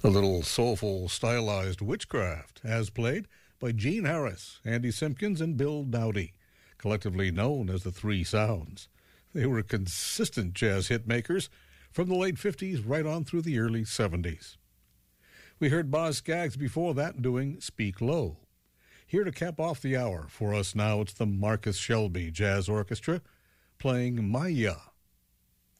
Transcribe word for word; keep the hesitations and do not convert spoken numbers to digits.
A little soulful, stylized Witchcraft, as played by Gene Harris, Andy Simpkins, and Bill Dowdy, collectively known as the Three Sounds. They were consistent jazz hitmakers from the late fifties right on through the early seventies. We heard Boz Scaggs before that doing Speak Low. Here to cap off the hour for us now, it's the Marcus Shelby Jazz Orchestra playing Maya.